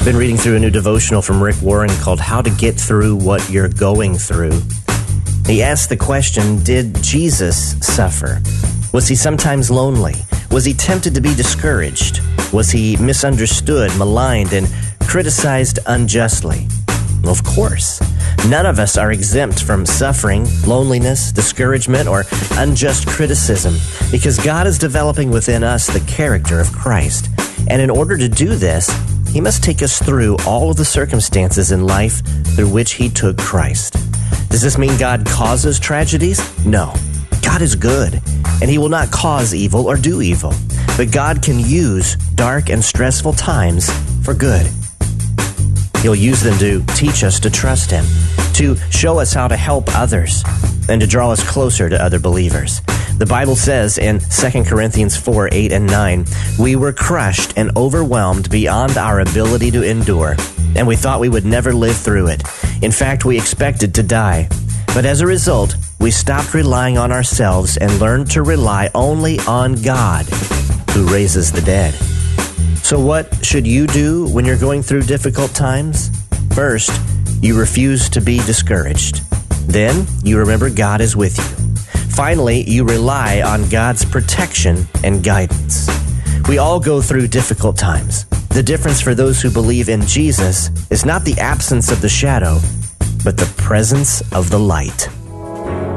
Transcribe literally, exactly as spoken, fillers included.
Been reading through a new devotional from Rick Warren called How to Get Through What You're Going Through. He asked the question, did Jesus suffer? Was he sometimes lonely? Was he tempted to be discouraged? Was he misunderstood, maligned, and criticized unjustly? Well, of course. None of us are exempt from suffering, loneliness, discouragement, or unjust criticism because God is developing within us the character of Christ. And in order to do this, He must take us through all of the circumstances in life through which He took Christ. Does this mean God causes tragedies? No. God is good, and He will not cause evil or do evil. But God can use dark and stressful times for good. He'll use them to teach us to trust Him, to show us how to help others, and to draw us closer to other believers. The Bible says in Second Corinthians four, eight, and nine, we were crushed and overwhelmed beyond our ability to endure, and we thought we would never live through it. In fact, we expected to die. But as a result, we stopped relying on ourselves and learned to rely only on God, who raises the dead. So what should you do when you're going through difficult times? First, you refuse to be discouraged. Then, you remember God is with you. Finally, you rely on God's protection and guidance. We all go through difficult times. The difference for those who believe in Jesus is not the absence of the shadow, but the presence of the light.